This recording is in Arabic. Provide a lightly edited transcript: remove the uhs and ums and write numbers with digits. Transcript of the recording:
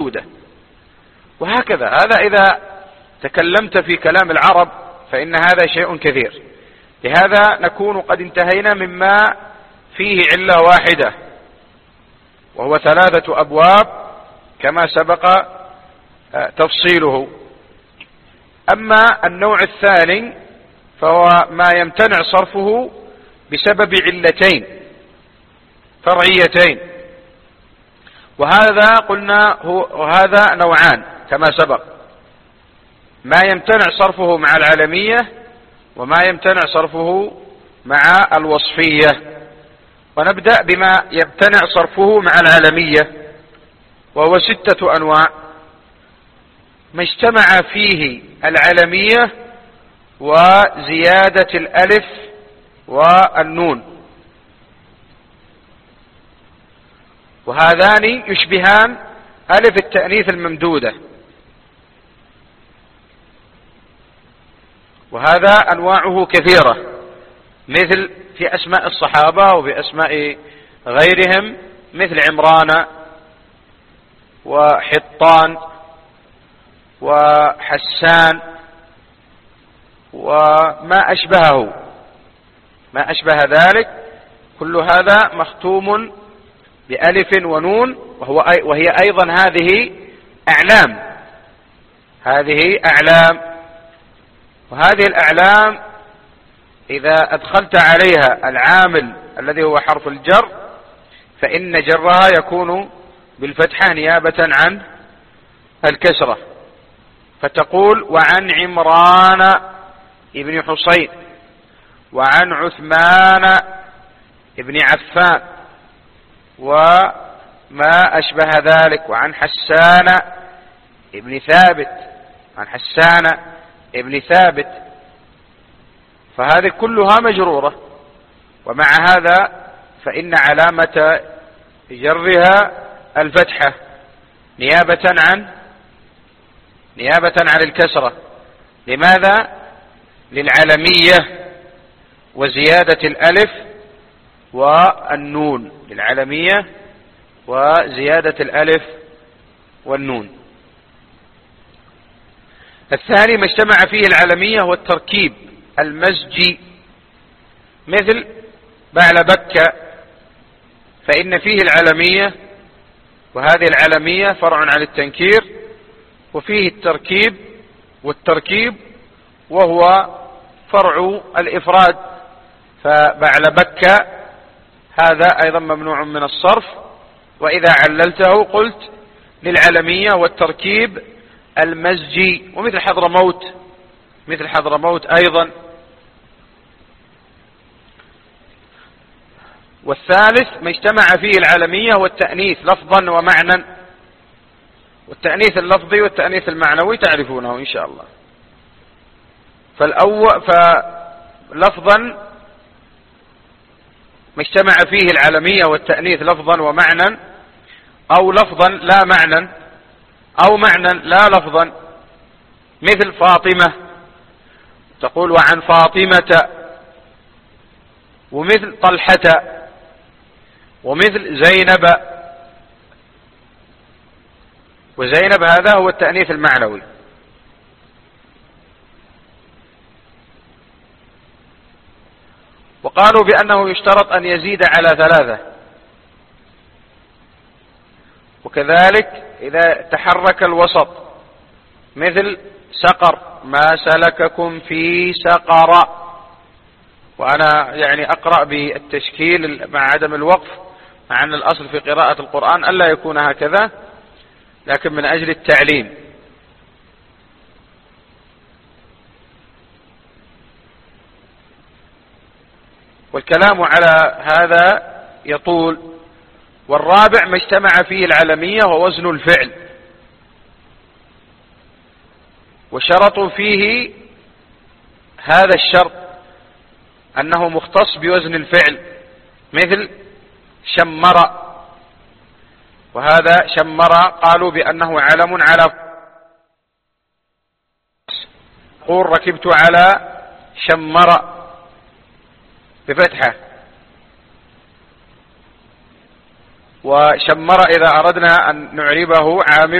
وهكذا. هذا إذا تكلمت في كلام العرب فإن هذا شيء كثير. لهذا نكون قد انتهينا مما فيه علة واحدة، وهو 3 أبواب كما سبق تفصيله. أما النوع الثاني فهو ما يمتنع صرفه بسبب علتين فرعيتين، وهذا قلنا وهذا نوعان كما سبق: ما يمتنع صرفه مع العلمية، وما يمتنع صرفه مع الوصفية. ونبدأ بما يمتنع صرفه مع العلمية، وهو 6 أنواع: ما اجتمع فيه العلمية وزيادة الألف والنون، وهذان يشبهان ألف التأنيث الممدودة. وهذا أنواعه كثيرة، مثل في أسماء الصحابة وفي أسماء غيرهم، مثل عمران وحطان وحسان وما أشبهه، ما أشبه ذلك. كل هذا مختوم بألف ونون، وهي أيضا هذه أعلام، هذه أعلام. وهذه الأعلام إذا أدخلت عليها العامل الذي هو حرف الجر فإن جرها يكون بالفتحة نيابة عن الكسرة، فتقول: وعن عمران ابن حسين، وعن عثمان ابن عفان، وما أشبه ذلك، وعن حسان ابن ثابت، عن حسان ابن ثابت. فهذه كلها مجرورة، ومع هذا فإن علامة جرها الفتحة نيابة عن الكسرة. لماذا؟ للعلمية وزيادة الألف والنون، للعلمية وزيادة الألف والنون. الثاني ما اجتمع فيه العلمية والتركيب المزجي، مثل بعلبك، فإن فيه العلمية، وهذه العلمية فرع عن التنكير، وفيه التركيب، والتركيب وهو فرع الإفراد. فبعلبك هذا أيضا ممنوع من الصرف، وإذا عللته قلت للعلمية والتركيب المزجي. ومثل حضرموت، مثل حضرموت أيضا. والثالث ما اجتمع فيه العلمية والتأنيث لفظا ومعنى. والتأنيث اللفظي والتأنيث المعنوي تعرفونه إن شاء الله. فلفظا ما اجتمع فيه العلمية والتأنيث لفظا ومعنى، أو لفظا لا معنى، أو معنى لا لفظا، مثل فاطمة تقول وعن فاطمة، ومثل طلحة، ومثل زينب. وزينب هذا هو التأنيث المعنوي. وقالوا بأنه يشترط أن يزيد على 3. وكذلك إذا تحرك الوسط، مثل سقر، ما سلككم في سقر. وأنا يعني أقرأ بالتشكيل مع عدم الوقف، مع أن الأصل في قراءة القرآن ألا يكون هكذا، لكن من أجل التعليم. والكلام على هذا يطول. والرابع ما اجتمع فيه العلمية ووزن الفعل، وشرطوا فيه هذا الشرط أنه مختص بوزن الفعل، مثل شمر. وهذا شمر قالوا بأنه علم على، قول ركبت على شمر بفتحة. وشمر إذا أردنا أن نعربه عامل